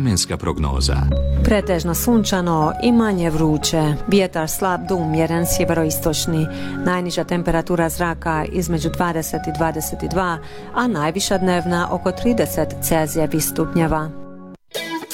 vremenska prognoza. Pretežno sunčano i manje vruće. Vjetar slab do umjeren sjeveroistočni. Najniža temperatura zraka između 20 i 22, a najviša dnevna oko 30 Celzijevih stupnjeva.